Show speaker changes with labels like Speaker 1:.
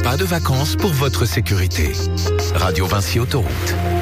Speaker 1: Pas de vacances pour votre sécurité. Radio Vinci Autoroute.